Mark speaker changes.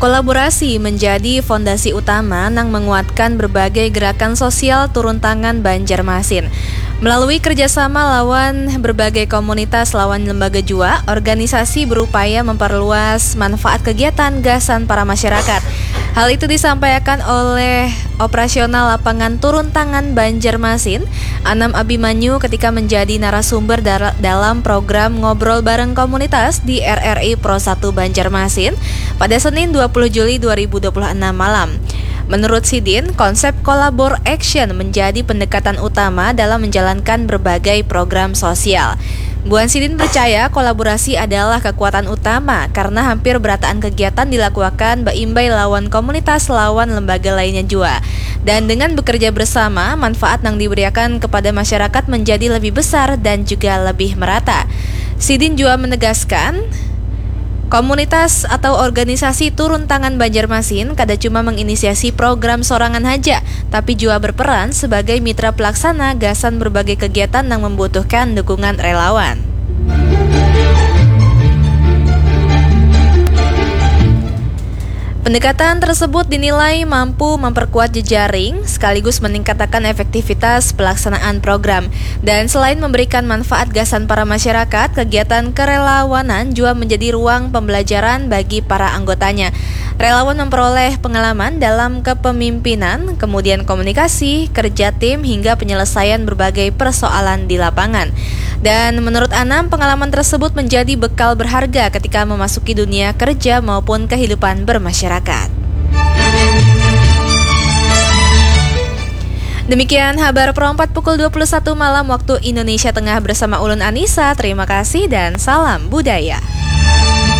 Speaker 1: Kolaborasi menjadi fondasi utama nang menguatkan berbagai gerakan sosial turun tangan Banjarmasin. Melalui kerjasama lawan berbagai komunitas lawan lembaga jua, organisasi berupaya memperluas manfaat kegiatan gasan para masyarakat. Hal itu disampaikan oleh operasional lapangan turun tangan Banjarmasin, Anam Abimanyu ketika menjadi narasumber dalam program Ngobrol Bareng Komunitas di RRI Pro 1 Banjarmasin pada Senin 20 Juli 2026 malam. Menurut Sidin, konsep Collabor Action menjadi pendekatan utama dalam menjalankan berbagai program sosial. Buan Sidin percaya kolaborasi adalah kekuatan utama karena hampir berataan kegiatan dilakukan baimbay lawan komunitas lawan lembaga lainnya jua. Dan dengan bekerja bersama, manfaat yang diberikan kepada masyarakat menjadi lebih besar dan juga lebih merata. Sidin juga menegaskan, komunitas atau organisasi turun tangan Banjarmasin kada cuma menginisiasi program sorangan haja, tapi juga berperan sebagai mitra pelaksana gasan berbagai kegiatan yang membutuhkan dukungan relawan. Pendekatan tersebut dinilai mampu memperkuat jejaring sekaligus meningkatkan efektivitas pelaksanaan program. Dan selain memberikan manfaat gasan para masyarakat, kegiatan kerelawanan juga menjadi ruang pembelajaran bagi para anggotanya. Relawan memperoleh pengalaman dalam kepemimpinan, kemudian komunikasi, kerja tim, hingga penyelesaian berbagai persoalan di lapangan. Dan menurut Anam, pengalaman tersebut menjadi bekal berharga ketika memasuki dunia kerja maupun kehidupan bermasyarakat. Demikian kabar Pro 4 pukul 21 malam waktu Indonesia Tengah bersama Ulun Anissa. Terima kasih dan salam budaya.